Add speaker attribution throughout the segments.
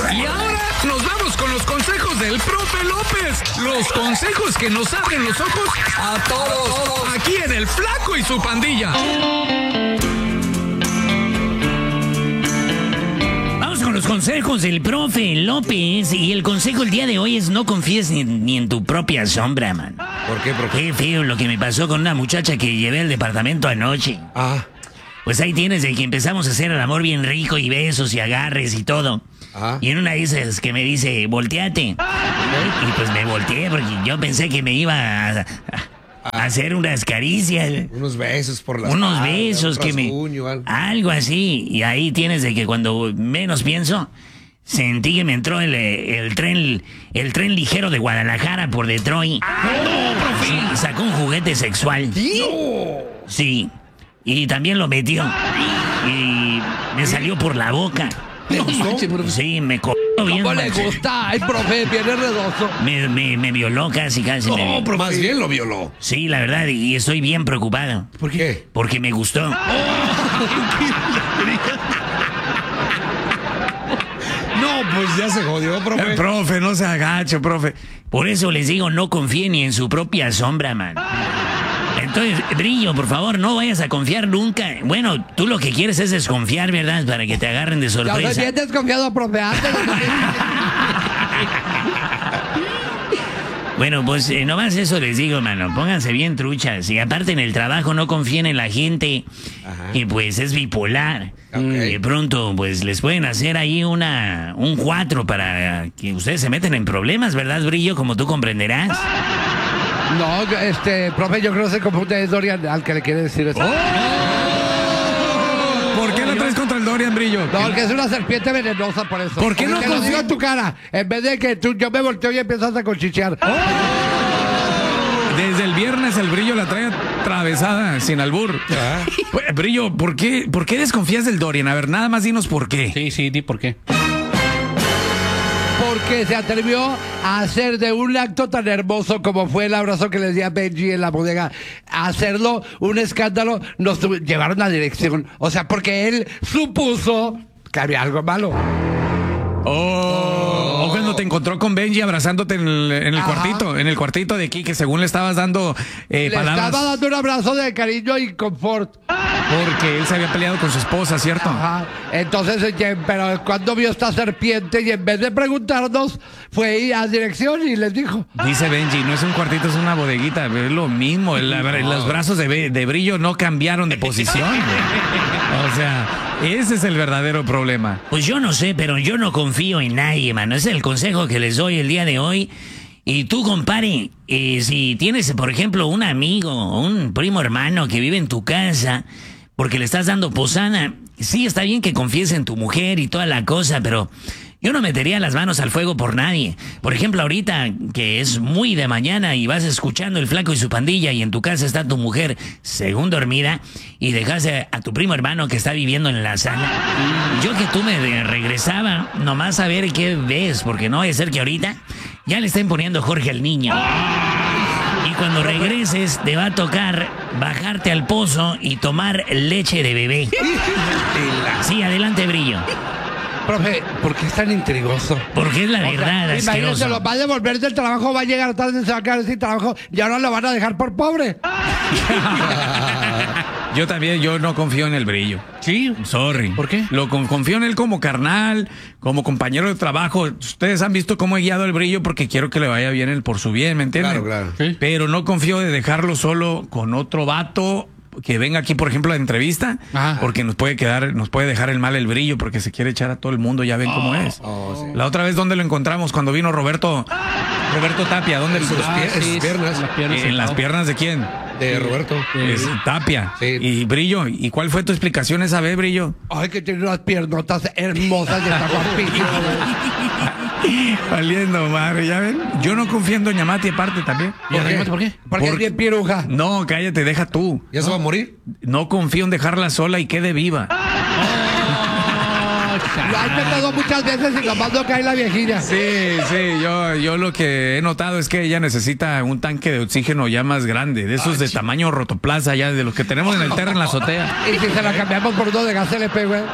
Speaker 1: Y ahora nos vamos con los consejos del profe López. Los consejos que nos abren los ojos a todos. Aquí en El Flaco y su Pandilla.
Speaker 2: Vamos con los consejos del profe López. Y el consejo el día de hoy es no confíes ni en tu propia sombra, man.
Speaker 3: ¿Por qué?
Speaker 2: Qué feo lo que me pasó con una muchacha que llevé al departamento anoche.
Speaker 3: Ah.
Speaker 2: Pues ahí tienes de que empezamos a hacer el amor bien rico y besos y agarres y todo.
Speaker 3: Ah.
Speaker 2: Y en una de esas que me dice, volteate. Y pues me volteé porque yo pensé que me iba a hacer unas caricias.
Speaker 3: Unos besos por la
Speaker 2: Unos
Speaker 3: espalda,
Speaker 2: besos
Speaker 3: un
Speaker 2: que me...
Speaker 3: rasguño,
Speaker 2: Algo así. Y ahí tienes de que cuando menos pienso, sentí que me entró el tren ligero de Guadalajara por Detroit. Sí, sacó un juguete sexual. Sí. Y también lo metió. Y me salió por la boca.
Speaker 3: ¿Le gustó?
Speaker 2: Sí, me comió bien.
Speaker 4: ¿Cómo le
Speaker 2: macho.
Speaker 4: gusta? Ay, profe, viene redoso.
Speaker 2: Me violó casi. me violó.
Speaker 3: Pero más bien lo violó.
Speaker 2: Sí, la verdad, y estoy bien preocupado.
Speaker 3: ¿Por qué?
Speaker 2: Porque me gustó.
Speaker 4: No,
Speaker 3: Pues ya se jodió, profe.
Speaker 2: Profe, no se agache, profe. Por eso les digo, no confíen ni en su propia sombra, man. Entonces, Brillo, por favor, no vayas a confiar nunca. Bueno, tú lo que quieres es desconfiar, ¿verdad? Para que te agarren de
Speaker 4: ya soy
Speaker 2: sorpresa.
Speaker 4: bien desconfiado, profe. Antes.
Speaker 2: Bueno, pues nomás eso les digo, mano. Pónganse bien truchas. Y aparte en el trabajo no confíen en la gente que pues es bipolar. De pronto pues les pueden hacer ahí un 4 para que ustedes se meten en problemas, ¿verdad, Brillo? Como tú comprenderás.
Speaker 4: No, profe, yo creo que se confunde, es Dorian al que le quiere decir eso.
Speaker 1: ¿Por qué la traes contra el Dorian, Brillo?
Speaker 4: No, que es una serpiente venenosa por eso.
Speaker 1: ¿Por qué no
Speaker 4: Te lo
Speaker 1: confío
Speaker 4: digo en tu cara. En vez de que yo me volteo y empiezas a conchichear.
Speaker 1: Desde el viernes el Brillo la trae atravesada, sin albur. Pues, Brillo, ¿por qué desconfías del Dorian? A ver, nada más dinos por qué.
Speaker 5: Sí, di por qué.
Speaker 4: Porque se atrevió a hacer de un acto tan hermoso como fue el abrazo que les di a Benji en la bodega, a hacerlo un escándalo, nos llevaron a dirección. O sea, porque él supuso que había algo malo.
Speaker 1: O cuando te encontró con Benji abrazándote en el cuartito, de aquí, que según le estabas dando
Speaker 4: Le
Speaker 1: palabras.
Speaker 4: estaba dando un abrazo de cariño y confort.
Speaker 1: Porque él se había peleado con su esposa, ¿cierto?
Speaker 4: Ajá. Entonces, pero cuando vio esta serpiente y en vez de preguntarnos, fue a dirección y les dijo.
Speaker 1: Dice Benji, no es un cuartito, es una bodeguita, es lo mismo. Los brazos de Brillo no cambiaron de posición. O sea, ese es el verdadero problema.
Speaker 2: Pues yo no sé, pero yo no confío en nadie, mano. Ese es el consejo que les doy el día de hoy. Y tú, compadre, si tienes, por ejemplo, un amigo o un primo hermano que vive en tu casa porque le estás dando posada, sí, está bien que confíes en tu mujer y toda la cosa, pero yo no metería las manos al fuego por nadie. Por ejemplo, ahorita que es muy de mañana y vas escuchando El Flaco y su Pandilla y en tu casa está tu mujer según dormida y dejaste a tu primo hermano que está viviendo en la sala, yo que tú me regresaba nomás a ver qué ves, porque no vaya a ser que ahorita ya le estén poniendo Jorge al niño. Y cuando regreses te va a tocar bajarte al pozo y tomar leche de bebé. Sí, adelante, Brillo.
Speaker 4: Profe, ¿por qué es tan intrigoso?
Speaker 2: Porque es la verdad,
Speaker 4: Imagínate,
Speaker 2: asqueroso.
Speaker 4: lo va a devolver del trabajo, va a llegar tarde, se va a quedar sin trabajo y ahora lo van a dejar por pobre.
Speaker 1: Yo también, yo no confío en el Brillo.
Speaker 5: Sí.
Speaker 1: Sorry.
Speaker 5: ¿Por qué?
Speaker 1: Confío en él como carnal, como compañero de trabajo. Ustedes han visto cómo he guiado al Brillo porque quiero que le vaya bien él por su bien, ¿me entienden?
Speaker 3: Claro.
Speaker 5: Sí.
Speaker 1: Pero no confío de dejarlo solo con otro vato que venga aquí, por ejemplo, a la entrevista, porque nos puede dejar el mal el Brillo porque se quiere echar a todo el mundo, ya ven cómo es.
Speaker 3: Sí.
Speaker 1: La otra vez, ¿dónde lo encontramos? Cuando vino Roberto Tapia, ¿dónde lo
Speaker 3: sus piernas.
Speaker 1: ¿En las piernas de quién?
Speaker 3: De Roberto.
Speaker 1: Es Tapia.
Speaker 3: Sí.
Speaker 1: Y Brillo, ¿y cuál fue tu explicación esa vez, Brillo?
Speaker 4: Ay, que tiene unas piernotas hermosas y está guapísimo.
Speaker 1: Valiendo madre, ¿ya ven? Yo no confío en Doña Mati aparte también.
Speaker 5: ¿Y por qué?
Speaker 4: Porque es bien piruja.
Speaker 1: No, cállate, deja tú.
Speaker 3: ¿Ya se va a morir?
Speaker 1: No confío en dejarla sola y quede viva.
Speaker 4: Lo ha intentado muchas veces y nomás no cae la viejilla.
Speaker 1: Sí, yo lo que he notado es que ella necesita un tanque de oxígeno ya más grande, de esos de tamaño rotoplaza, ya de los que tenemos en el terra en la azotea.
Speaker 4: Y si se la cambiamos por uno de gas LP, güey.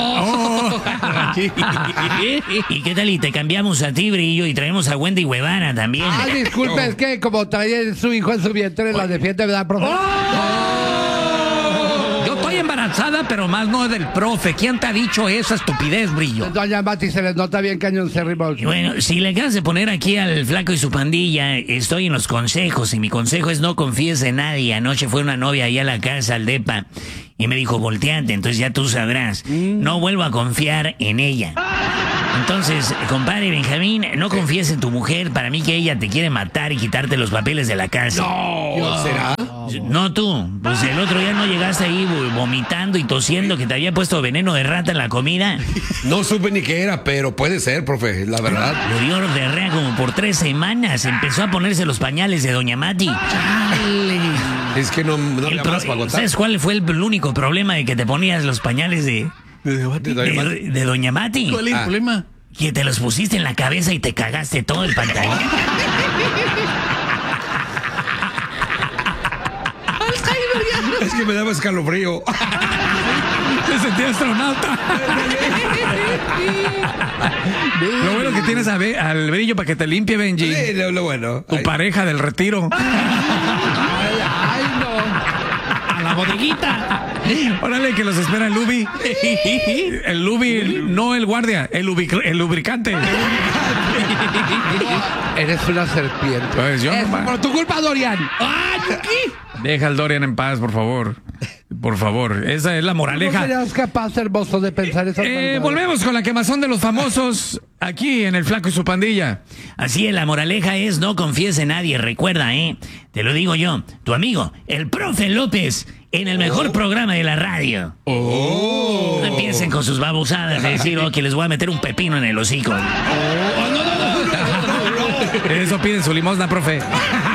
Speaker 2: ¿Y qué tal? Y te cambiamos a ti, Brillo, y traemos a Wendy Guevara también.
Speaker 4: Ay, disculpe, es que como trae su hijo en su vientre, la defiende, ¿verdad, profe?
Speaker 1: Yo estoy embarazada, pero más no del profe. ¿Quién te ha dicho esa estupidez, Brillo?
Speaker 4: Doña Mati, se les nota bien cañón cerrimo.
Speaker 2: Y bueno, si le acabas de poner aquí al flaco y su pandilla, estoy en los consejos, y mi consejo es no confíes en nadie. Anoche fue una novia ahí a la casa, al depa, y me dijo, volteate, entonces ya tú sabrás. No vuelvo a confiar en ella. Entonces, compadre Benjamín, no confíes en tu mujer. Para mí que ella te quiere matar y quitarte los papeles de la casa.
Speaker 3: ¿Será?
Speaker 2: No tú, pues el otro día no llegaste ahí vomitando y tosiendo que te había puesto veneno de rata en la comida.
Speaker 3: No supe ni qué era, pero puede ser, profe, la verdad.
Speaker 2: Lo dio diarrea como por 3 semanas. Empezó a ponerse los pañales de Doña Mati.
Speaker 3: Es que no había más para agotar.
Speaker 2: ¿Sabes cuál fue el único problema de que te ponías los pañales de Doña Mati?
Speaker 1: ¿Cuál es el problema?
Speaker 2: Que te los pusiste en la cabeza y te cagaste todo el pantalón.
Speaker 3: Es que me daba escalofrío.
Speaker 1: Me sentí astronauta. Lo bueno que tienes al Brillo para que te limpie, Benji.
Speaker 3: Sí, lo bueno.
Speaker 1: Tu pareja del retiro.
Speaker 4: Ay, no.
Speaker 1: A la bodeguita. Órale, que los espera el Lubi. El Lubi, no el guardia, el lubricante.
Speaker 4: Eres una serpiente.
Speaker 1: Pues yo
Speaker 4: Es
Speaker 1: nomás.
Speaker 4: por tu culpa, Dorian.
Speaker 1: Deja al Dorian en paz, por favor. Por favor, esa es la
Speaker 4: ¿No
Speaker 1: moraleja.
Speaker 4: serías capaz, hermoso, de pensar esas barbaridades?
Speaker 1: Volvemos con la quemazón de los famosos aquí en El Flaco y su pandilla.
Speaker 2: Así es, la moraleja es no confíes en nadie. Recuerda, te lo digo yo, tu amigo, el profe López, en el mejor programa de la radio. No empiecen con sus babosadas de decir, que les voy a meter un pepino en el hocico.
Speaker 1: Eso piden su limosna, profe.